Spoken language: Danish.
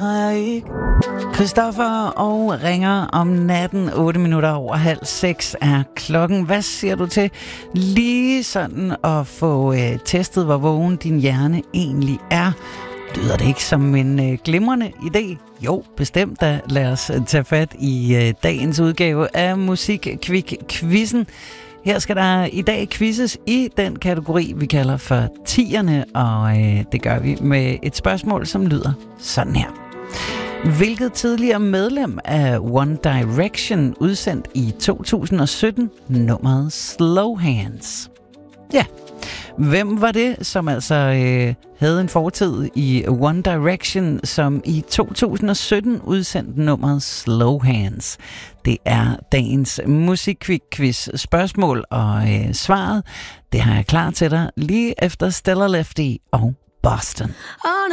har jeg ikke. Christoffer og ringer om natten. 8 minutter over 5:30 er klokken. Hvad siger du til lige sådan at få testet, hvor vågen din hjerne egentlig er? Lyder det ikke som en glimrende idé? Jo, bestemt da. Lad os tage fat i dagens udgave af Musikkvik-quizzen. Her skal der i dag quizzes i den kategori, vi kalder for 10'erne, og det gør vi med et spørgsmål, som lyder sådan her. Hvilket tidligere medlem af One Direction udsendt i 2017 nummeret Slow Hands? Ja, hvem var det, som altså havde en fortid i One Direction, som i 2017 udsendte nummeret Slow Hands? Det er dagens Musikkvik-quiz spørgsmål, og svaret, det har jeg klar til dig lige efter Stellar Lefty og Boston.